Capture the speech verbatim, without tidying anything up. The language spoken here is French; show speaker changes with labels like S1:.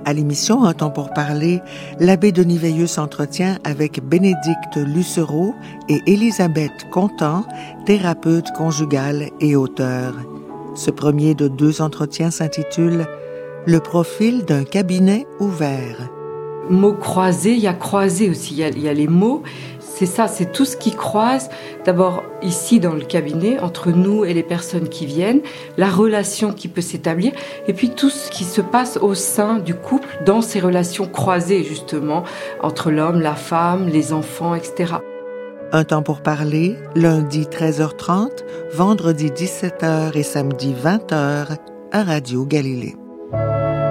S1: À l'émission Un temps pour parler, l'abbé Denis Veilleux s'entretient avec Bénédicte Lucereau et Élisabeth Contant, thérapeute conjugale et auteure. Ce premier de deux entretiens s'intitule « Le profil d'un cabinet ouvert ».
S2: Mots croisés, il y a croisé aussi, il y a, il y a les mots. C'est ça, c'est tout ce qui croise, d'abord ici dans le cabinet, entre nous et les personnes qui viennent, la relation qui peut s'établir, et puis tout ce qui se passe au sein du couple, dans ces relations croisées justement, entre l'homme, la femme, les enfants, et cetera.
S1: Un temps pour parler, lundi treize heures trente, vendredi dix-sept heures et samedi vingt heures à Radio Galilée.